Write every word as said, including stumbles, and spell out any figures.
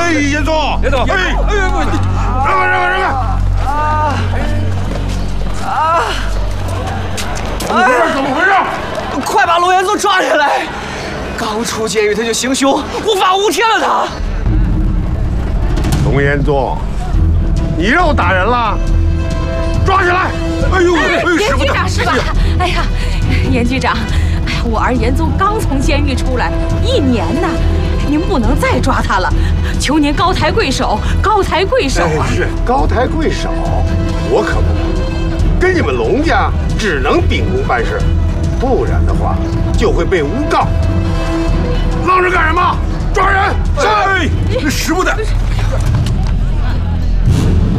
哎，严总， 严总， 哎，哎，让开，让开，让开！啊啊！怎么回事？怎么回事？ 快把龙严总抓起来！刚出监狱他就行凶，无法无天了他。 龙严总，你又打人了，抓起来！哎呦，哎， 严局长是吧？哎呀，严局长，哎呀，我儿严宗刚从监狱出来一年呢，您不能再抓他了，求您高抬贵手，高抬贵手啊！ 是高抬贵手，我可不能，跟你们龙家只能秉公办事，不然的话就会被诬告。愣着干什么？抓人！是。